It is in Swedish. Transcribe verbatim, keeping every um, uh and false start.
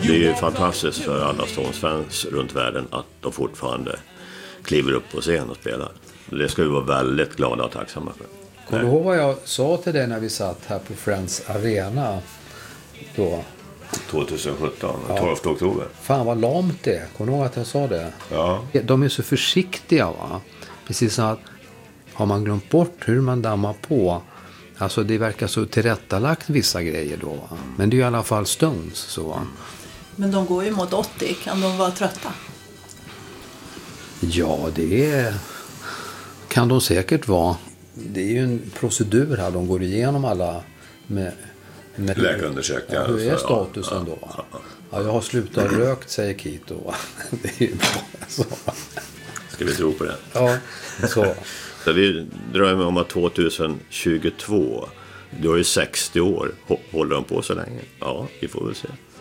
det är ju fantastiskt för alla Stones-fans runt världen att de fortfarande kliver upp på scen och spelar. Det ska vi vara väldigt glada och tacksamma för. Kommer du ihåg vad jag sa till dig när vi satt här på Friends Arena då? tjugohundrasjutton, ja. tolfte oktober. Fan vad lamt det är. Kommer du ihåg att jag sa det? Ja. De är så försiktiga, va? Precis som att har man glömt bort hur man dammar på. Alltså det verkar så tillrättalagt vissa grejer då, va? Men det är ju i alla fall Stones så, va? Men de går ju mot åttio. Kan de vara trötta? Ja, det är, kan de säkert vara. Det är ju en procedur här. De går igenom alla med, med läkarundersökningar. Ja, hur är statusen då? Ja, ja. Ja, jag har slutat rökt, säger Kito. Det är ju bra. Så. Ska vi tro på det? Ja, så. Så vi drömmer om att tjugohundratjugotvå, då är ju sextio år. Håller de på så länge? Ja, vi får väl se.